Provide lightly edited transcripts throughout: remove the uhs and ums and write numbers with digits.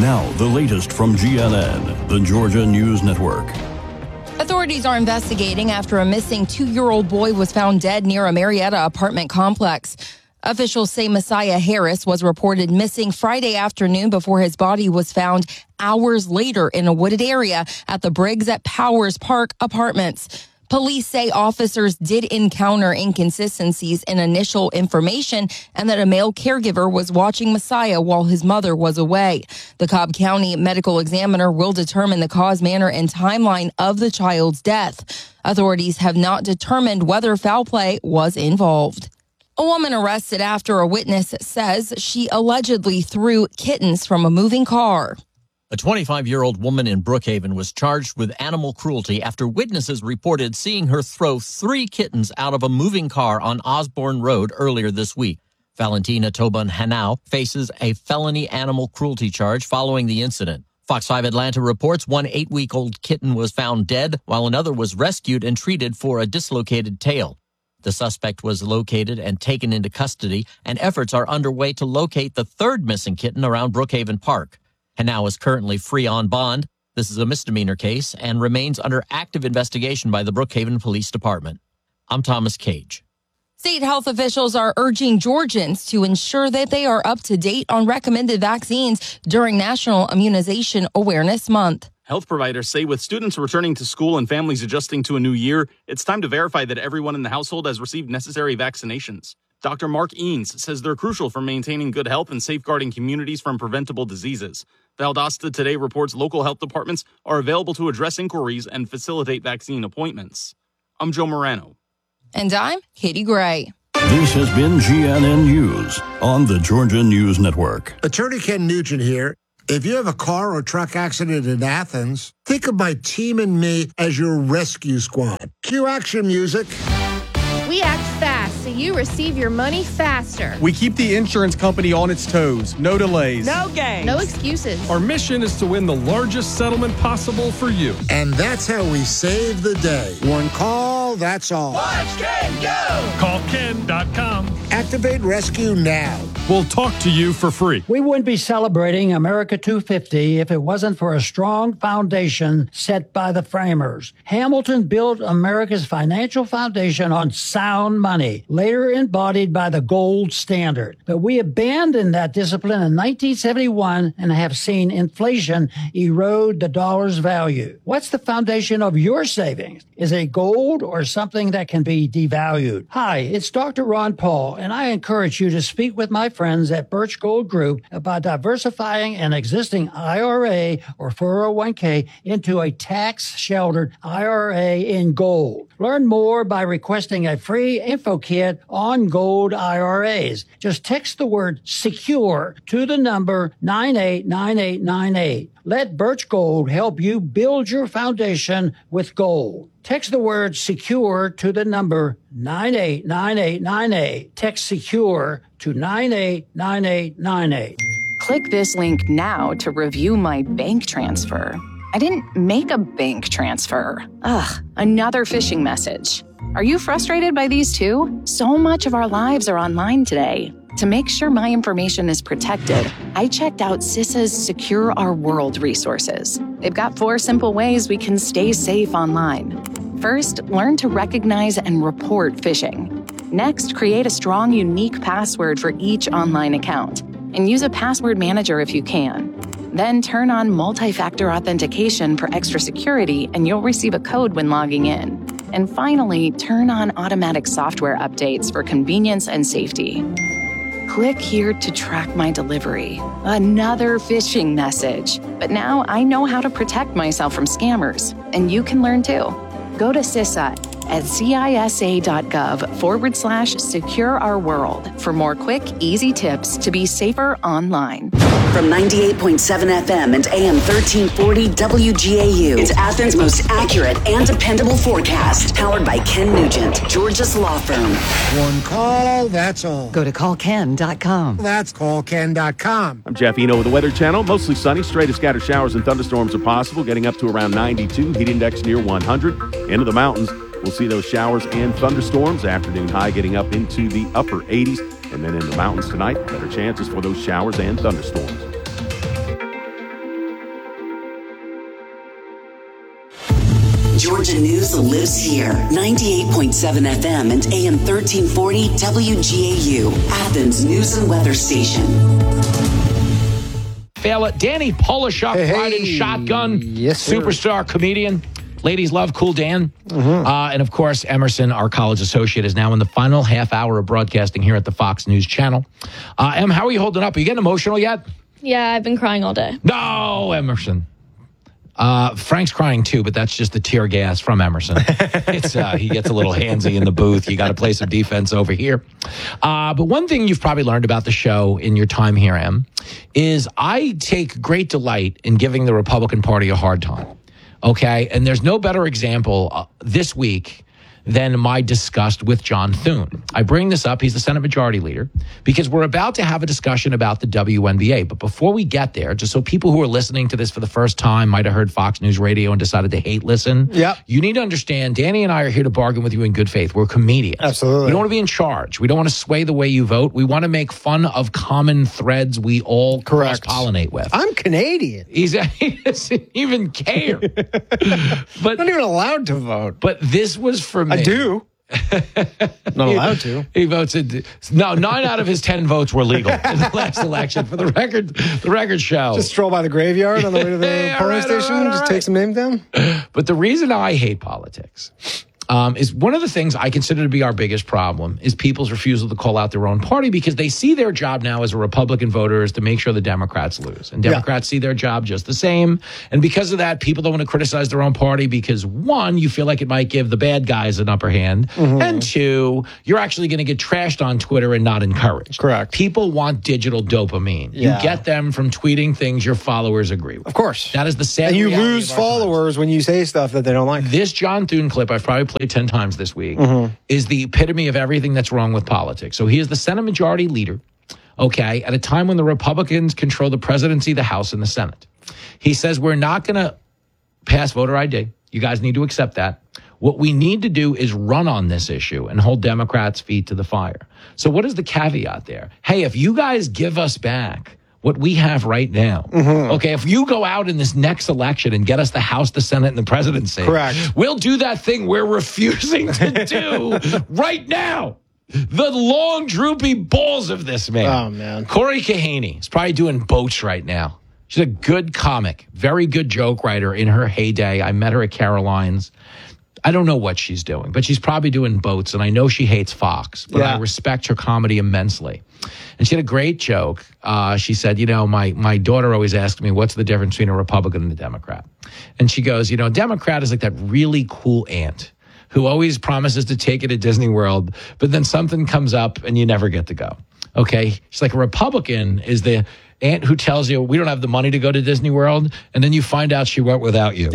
Now, the latest from GNN, the Georgia News Network. Authorities are investigating after a missing 2-year-old boy was found dead near a Marietta apartment complex. Officials say Messiah Harris was reported missing Friday afternoon before his body was found hours later in a wooded area at the Briggs at Powers Park apartments. Police say officers did encounter inconsistencies in initial information and that a male caregiver was watching Messiah while his mother was away. The Cobb County medical examiner will determine the cause, manner, and timeline of the child's death. Authorities have not determined whether foul play was involved. A woman arrested after a witness says she allegedly threw kittens from a moving car. A 25-year-old woman in Brookhaven was charged with animal cruelty after witnesses reported seeing her throw 3 kittens out of a moving car on Osborne Road earlier this week. Valentina Tobin Hanau faces a felony animal cruelty charge following the incident. Fox 5 Atlanta reports one 8-week-old kitten was found dead, while another was rescued and treated for a dislocated tail. The suspect was located and taken into custody, and efforts are underway to locate the 3rd missing kitten around Brookhaven Park. Hanau is currently free on bond. This is a misdemeanor case and remains under active investigation by the Brookhaven Police Department. I'm Thomas Cage. State health officials are urging Georgians to ensure that they are up to date on recommended vaccines during National Immunization Awareness Month. Health providers say with students returning to school and families adjusting to a new year, it's time to verify that everyone in the household has received necessary vaccinations. Dr. Mark Eanes says they're crucial for maintaining good health and safeguarding communities from preventable diseases. Valdosta Today reports local health departments are available to address inquiries and facilitate vaccine appointments. I'm Joe Morano. And I'm Katie Gray. This has been GNN News on the Georgia News Network. Attorney Ken Nugent here. If you have a car or truck accident in Athens, think of my team and me as your rescue squad. Cue action music. We act fast so you receive your money faster. We keep the insurance company on its toes. No delays. No games. No excuses. Our mission is to win the largest settlement possible for you. And that's how we save the day. One call, that's all. Watch Ken go! Call Ken.com. Activate rescue now. We'll talk to you for free. We wouldn't be celebrating America 250 if it wasn't for a strong foundation set by the framers. Hamilton built America's financial foundation on sound money, later embodied by the gold standard. But we abandoned that discipline in 1971 and have seen inflation erode the dollar's value. What's the foundation of your savings? Is it gold or something that can be devalued? Hi, it's Dr. Ron Paul, and I encourage you to speak with my friends at Birch Gold Group about diversifying an existing IRA or 401k into a tax-sheltered IRA in gold. Learn more by requesting a free info kit on gold IRAs. Just text the word SECURE to the number 989898. Let Birch Gold help you build your foundation with gold. Text the word SECURE to the number 989898. Text SECURE to 989898. Click this link now to review my bank transfer. I didn't make a bank transfer. Another phishing message. Are you frustrated by these too? So much of our lives are online today. To make sure my information is protected, I checked out CISA's Secure Our World resources. They've got 4 simple ways we can stay safe online. First, learn to recognize and report phishing. Next, create a strong, unique password for each online account, and use a password manager if you can. Then turn on multi-factor authentication for extra security, and you'll receive a code when logging in. And finally, turn on automatic software updates for convenience and safety. Click here to track my delivery. Another phishing message. But now I know how to protect myself from scammers, and you can learn too. Go to CISA at CISA.gov/Secure Our World for more quick, easy tips to be safer online. From 98.7 FM and AM 1340 WGAU, it's Athens' most accurate and dependable forecast. Powered by Ken Nugent, Georgia's law firm. One call, that's all. Go to callken.com. That's callken.com. I'm Jeff Eno with the Weather Channel. Mostly sunny, stray to scattered showers and thunderstorms are possible, getting up to around 92, heat index near 100. Into the mountains, we'll see those showers and thunderstorms. Afternoon high getting up into the upper 80s. And then in the mountains tonight, better chances for those showers and thunderstorms. Georgia News lives here. 98.7 FM and AM 1340 WGAU, Athens News and Weather Station. Fail it. Danny Polishuk, riding shotgun, superstar comedian. Ladies love Cool Dan. And, of course, Emerson, our college associate, is now in the final half hour of broadcasting here at the Fox News Channel. Em, how are you holding up? Are you getting emotional yet? Yeah, I've been crying all day. No, Emerson. Frank's crying, too, but that's just the tear gas from Emerson. He gets a little handsy in the booth. You got to play some defense over here. But one thing you've probably learned about the show in your time here, Em, is I take great delight in giving the Republican Party a hard time. Okay, and there's no better example this week than my disgust with John Thune. I bring this up, he's the Senate Majority Leader, because we're about to have a discussion about the WNBA. But before we get there, just so people who are listening to this for the first time might have heard Fox News Radio and decided to hate listen, you need to understand, Danny and I are here to bargain with you in good faith. We're comedians. Absolutely. We don't want to be in charge. We don't want to sway the way you vote. We want to make fun of common threads we all cross-pollinate with. I'm Canadian. He doesn't even care. But I'm not even allowed to vote. But this was for me. I do. Not allowed to. He votes it. No, 9 out of his 10 votes were legal in the last election. For the record show. Just stroll by the graveyard on the way to the polling station. Just take some names down. But the reason I hate politics is one of the things I consider to be our biggest problem is people's refusal to call out their own party because they see their job now as a Republican voter is to make sure the Democrats lose. And Democrats see their job just the same. And because of that, people don't want to criticize their own party because, one, you feel like it might give the bad guys an upper hand. And two, you're actually going to get trashed on Twitter and not encouraged. Correct. People want digital dopamine. You get them from tweeting things your followers agree with. Of course. That is the sad And you reality lose followers when you say stuff that they don't like. This John Thune clip, I've probably played 10 times this week, is the epitome of everything that's wrong with politics. So he is the Senate Majority Leader, okay, at a time when the Republicans control the presidency, the House, and the Senate. He says, we're not going to pass voter ID. You guys need to accept that. What we need to do is run on this issue and hold Democrats' feet to the fire. So what is the caveat there? Hey, if you guys give us back what we have right now. Okay, if you go out in this next election and get us the House, the Senate, and the presidency, we'll do that thing we're refusing to do right now. The long, droopy balls of this man. Oh, man. Corey Kahaney is probably doing boats right now. She's a good comic, very good joke writer in her heyday. I met her at Caroline's. I don't know what she's doing, but she's probably doing boats, and I know she hates Fox, but I respect her comedy immensely. And she had a great joke. She said, you know, my daughter always asks me, what's the difference between a Republican and a Democrat? And she goes, you know, a Democrat is like that really cool aunt who always promises to take you to Disney World, but then something comes up and you never get to go. Okay? She's like, a Republican is the aunt who tells you we don't have the money to go to Disney World, and then you find out she went without you.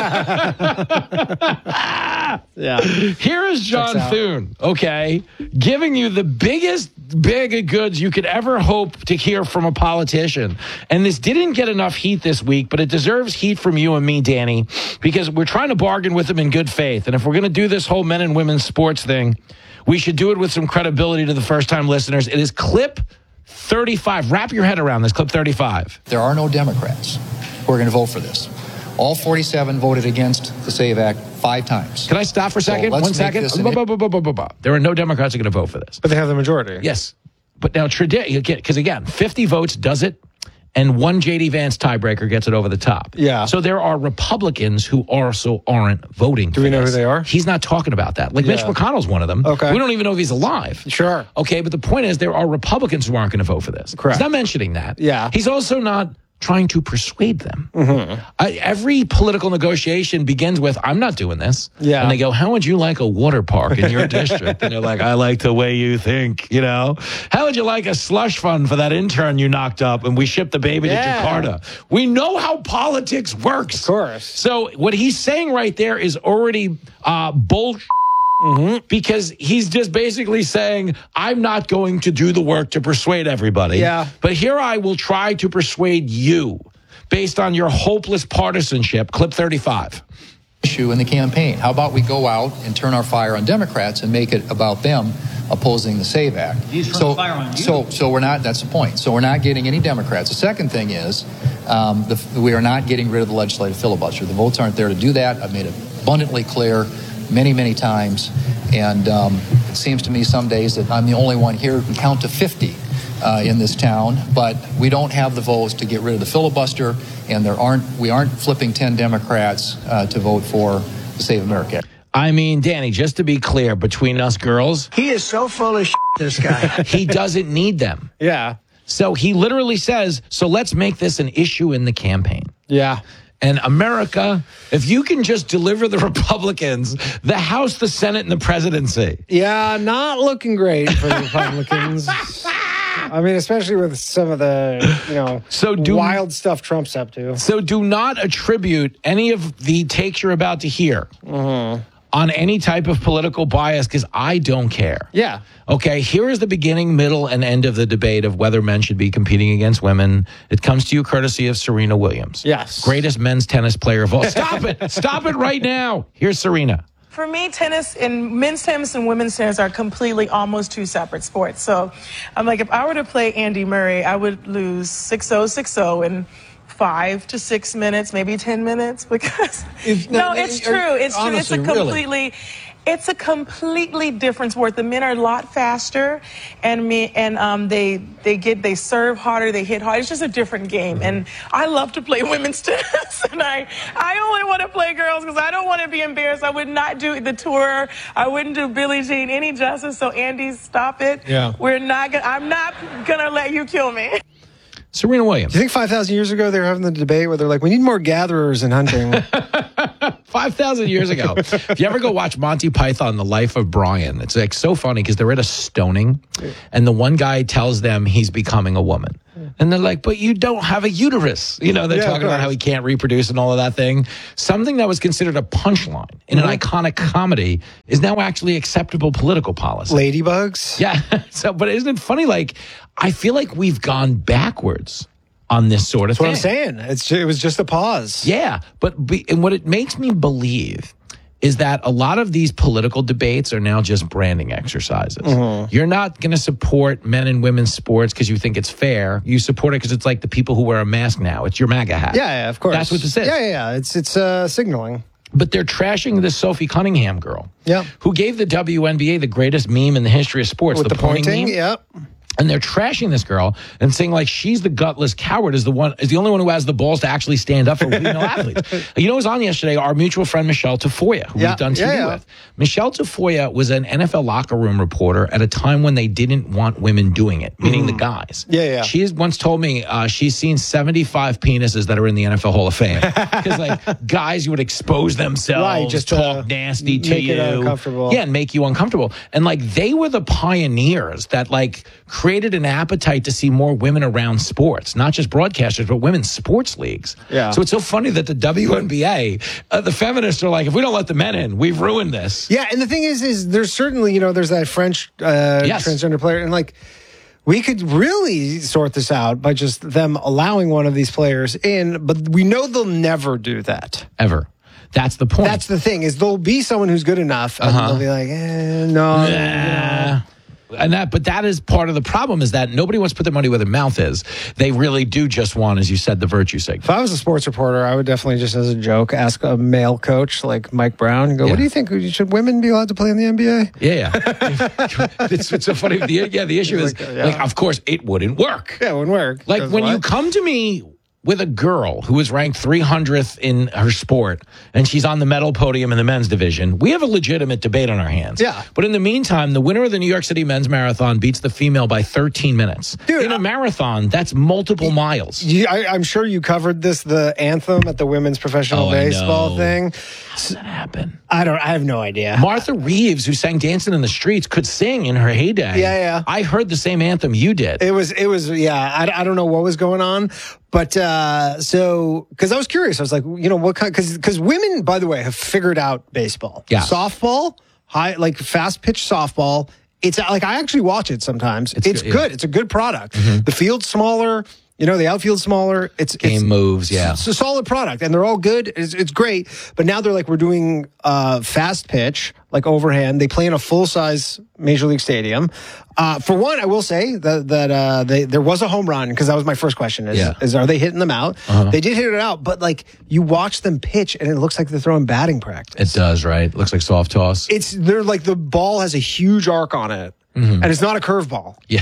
Here is John Thune, okay, giving you the biggest bag of goods you could ever hope to hear from a politician. And this didn't get enough heat this week, but it deserves heat from you and me, Danny, because we're trying to bargain with him in good faith. And if we're going to do this whole men and women's sports thing, we should do it with some credibility to the first-time listeners. It is clip 35. Wrap your head around this. Clip 35. There are no Democrats who are going to vote for this. All 47 voted against the SAVE Act 5 times. Can I stop for a second? So 1 second. There are no Democrats who are going to vote for this. But they have the majority. Yes. But now, because again, 50 votes does it, and 1 J.D. Vance tiebreaker gets it over the top. Yeah. So there are Republicans who also aren't voting. Do we know who they are? He's not talking about that. Like Mitch McConnell's one of them. Okay. We don't even know if he's alive. Sure. Okay, but the point is there are Republicans who aren't going to vote for this. Correct. He's not mentioning that. Yeah. He's also not trying to persuade them. Every political negotiation begins with, I'm not doing this. Yeah. And they go, how would you like a water park in your district? And they're like, I like the way you think, you know. How would you like a slush fund for that intern you knocked up and we shipped the baby to Jakarta? We know how politics works. Of course. So what he's saying right there is already bullshit. Because he's just basically saying, I'm not going to do the work to persuade everybody. Yeah. But here I will try to persuade you based on your hopeless partisanship. Clip 35. Issue in the campaign. How about we go out and turn our fire on Democrats and make it about them opposing the SAVE Act? So we're not, that's the point. So we're not getting any Democrats. The second thing is we are not getting rid of the legislative filibuster. The votes aren't there to do that. I've made it abundantly clear many, many times. And it seems to me some days that I'm the only one here who can count to 50 in this town, but we don't have the votes to get rid of the filibuster, and we aren't flipping 10 Democrats to vote for the Save America. I mean, Danny, just to be clear, between us girls, He is so full of shit, this guy. he doesn't need them. Yeah. So he literally says, so let's make this an issue in the campaign. Yeah. And America, if you can just deliver the Republicans the House, the Senate, and the presidency. Yeah, not looking great for the Republicans. I mean, especially with some of the, wild stuff Trump's up to. So do not attribute any of the takes you're about to hear on any type of political bias, because I don't care. Yeah. Okay, here is the beginning, middle, and end of the debate of whether men should be competing against women. It comes to you courtesy of Serena Williams. Yes. Greatest men's tennis player of all. Stop it. Stop it right now. Here's Serena. For me, men's tennis and women's tennis are completely almost two separate sports. So I'm like, if I were to play Andy Murray, I would lose 6-0, 6-0 in 5 to 6 minutes, maybe 10 minutes, because it's true. It's true. It's a completely different sport. The men are a lot faster, and they serve harder, they hit harder. It's just a different game, and I love to play women's tennis, and I only want to play girls because I don't want to be embarrassed. I would not do the tour. I wouldn't do Billie Jean any justice. So Andy, stop it. Yeah. I'm not gonna let you kill me. Serena Williams. Do you think 5,000 years ago they were having the debate where they're like, we need more gatherers in hunting? 5,000 years ago. If you ever go watch Monty Python, The Life of Brian, it's like so funny because they're at a stoning and the one guy tells them he's becoming a woman. And they're like, but you don't have a uterus. They're talking about how he can't reproduce and all of that thing. Something that was considered a punchline in an iconic comedy is now actually acceptable political policy. Ladybugs? Yeah. But isn't it funny? Like, I feel like we've gone backwards on this sort of thing. That's what I'm saying. It was just a pause. Yeah. And what it makes me believe is that a lot of these political debates are now just branding exercises. You're not going to support men and women's sports because you think it's fair. You support it because it's like the people who wear a mask now. It's your MAGA hat. Yeah, of course. That's what this is. Yeah. It's signaling. But they're trashing this Sophie Cunningham girl. Yeah. Who gave the WNBA the greatest meme in the history of sports. With the pointing meme. Yep. And they're trashing this girl and saying like she's the gutless coward is the only one who has the balls to actually stand up for female athletes. You know who was on yesterday? Our mutual friend Michelle Tafoya, who we've done TV with. Michelle Tafoya was an NFL locker room reporter at a time when they didn't want women doing it, meaning the guys. Yeah. She once told me she's seen 75 penises that are in the NFL Hall of Fame because like guys would expose themselves, right, just talk nasty to you, uncomfortable. Yeah, and make you uncomfortable. And like they were the pioneers that like created an appetite to see more women around sports, not just broadcasters, but women's sports leagues. Yeah. So it's so funny that the WNBA, the feminists are like, if we don't let the men in, we've ruined this. Yeah, and the thing is there's certainly, there's that French transgender player, and like, we could really sort this out by just them allowing one of these players in, but we know they'll never do that. Ever. That's the point. That's the thing, is there'll be someone who's good enough, and they'll be like, no. But that is part of the problem, is that nobody wants to put their money where their mouth is. They really do just want, as you said, the virtue signal. If I was a sports reporter, I would definitely, just as a joke, ask a male coach like Mike Brown and go, what do you think? Should women be allowed to play in the NBA? Yeah. It's so funny. The issue is, like, of course, it wouldn't work. Yeah, it wouldn't work. Like, when you come to me with a girl who is ranked 300th in her sport and she's on the medal podium in the men's division, we have a legitimate debate on our hands. Yeah. But in the meantime, the winner of the New York City men's marathon beats the female by 13 minutes. Dude, in a marathon, that's multiple miles. I'm sure you covered the anthem at the women's professional baseball thing. How does that happen? I have no idea. Martha Reeves, who sang Dancing in the Streets, could sing in her heyday. Yeah. I heard the same anthem you did. It was I don't know what was going on. But because I was curious, I was like, what kind? Because women, by the way, have figured out baseball. Yeah, softball, fast pitch softball. It's like I actually watch it sometimes. It's good. It's a good product. The field's smaller. The outfield's smaller. Game moves, yeah. It's a solid product, and they're all good. It's great. But now they're like, we're doing fast pitch, like overhand. They play in a full-size Major League Stadium. For one, I will say that there was a home run, because that was my first question, is are they hitting them out? Uh-huh. They did hit it out, but like you watch them pitch, and it looks like they're throwing batting practice. It does, right? It looks like soft toss. They're like, the ball has a huge arc on it, and it's not a curveball. Yeah.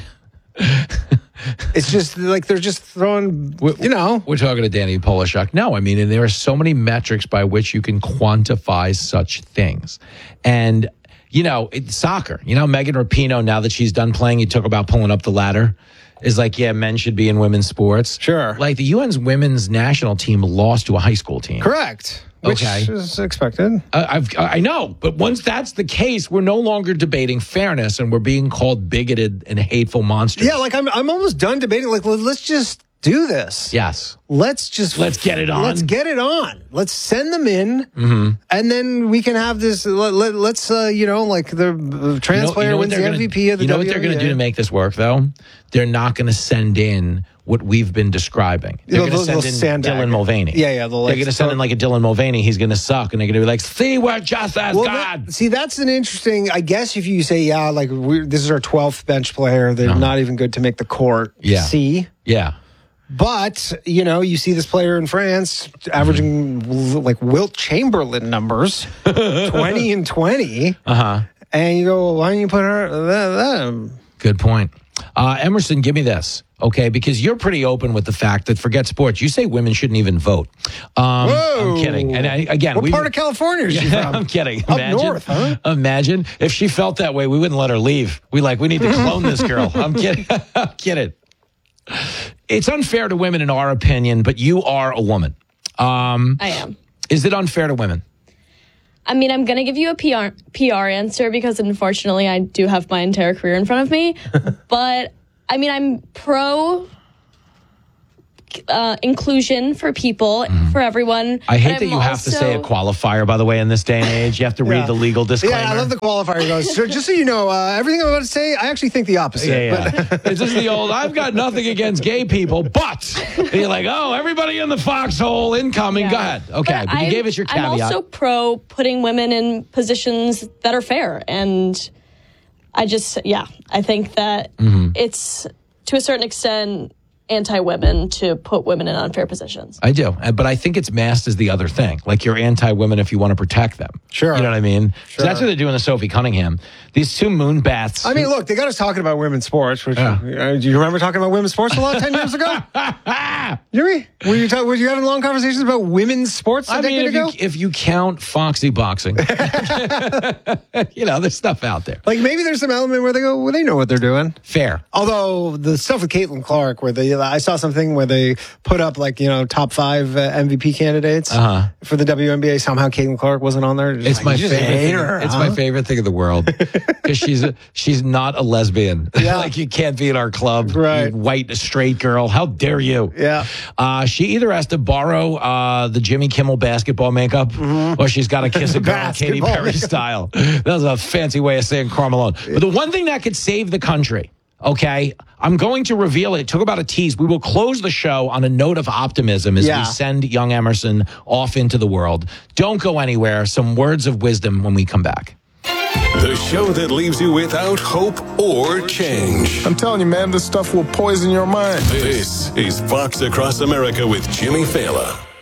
It's just like they're just throwing, We're talking to Danny Polishuk. No, I mean, and there are so many metrics by which you can quantify such things. And, it's soccer. Megan Rapinoe, now that she's done playing, you talk about pulling up the ladder, is like, yeah, men should be in women's sports. Sure. Like the UN's women's national team lost to a high school team. Correct. Which is expected. I know, but once that's the case, we're no longer debating fairness, and we're being called bigoted and hateful monsters. Yeah, like I'm almost done debating. Like, let's just do this. Yes. Let's get it on. Let's get it on. Let's send them in, and then we can have this. Let's like the trans player wins the MVP of the WNBA. What they're going to do to make this work, though? They're not going to send in what we've been describing. They're going to send in Dylan Mulvaney. Yeah. They're going to send in like a Dylan Mulvaney. He's going to suck, and they're going to be like, "See, we're just as God." That's an interesting. I guess if you say, this is our 12th bench player, they're not even good to make the court. Yeah. See. Yeah. But, you see this player in France averaging like Wilt Chamberlain numbers, 20 and 20. Uh-huh. And you go, well, why don't you put her? Good point. Emerson, give me this, okay? Because you're pretty open with the fact that, forget sports, you say women shouldn't even vote. I'm kidding. And again, what part of California is she from? I'm kidding. Up north, huh? Imagine if she felt that way, we wouldn't let her leave. We need to clone this girl. I'm kidding. I'm kidding. It's unfair to women in our opinion, but you are a woman. I am. Is it unfair to women? I mean, I'm going to give you a PR answer because unfortunately I do have my entire career in front of me. But I mean, I'm pro inclusion for people, for everyone. I hate that you have to say a qualifier, by the way, in this day and age. You have to read the legal disclaimer. Yeah, I love the qualifier. It goes, so just so you know, everything I'm about to say, I actually think the opposite. Yeah. It's just the old, I've got nothing against gay people, but and you're like, everybody in the foxhole incoming. Yeah. Go ahead. Okay, but you gave us your caveat. I'm also pro putting women in positions that are fair. And I think that it's, to a certain extent, anti-women to put women in unfair positions. I do, but I think it's masked as the other thing. Like you're anti-women if you want to protect them. Sure. You know what I mean? Sure. So that's what they're doing to Sophie Cunningham. These two moon bats. I mean, look, they got us talking about women's sports. Which, do you remember talking about women's sports a lot 10 years ago? Jimmy? Were you having long conversations about women's sports a decade ago? If you count Foxy Boxing. There's stuff out there. Like maybe there's some element where they go, well, they know what they're doing. Fair. Although the stuff with Caitlin Clark, where I saw something where they put up top 5 MVP candidates for the WNBA. Somehow Caitlin Clark wasn't on there. It's my favorite thing in the world because she's not a lesbian. Yeah. Like you can't be in our club, right? You white straight girl. How dare you? Yeah. She either has to borrow the Jimmy Kimmel basketball makeup, or she's got to kiss a girl Katy Perry style. That was a fancy way of saying Karl Malone. But the one thing that could save the country. Okay, I'm going to reveal it. Talk about a tease. We will close the show on a note of optimism as we send young Emerson off into the world. Don't go anywhere. Some words of wisdom when we come back. The show that leaves you without hope or change. I'm telling you, man, this stuff will poison your mind. This is Fox Across America with Jimmy Fallon.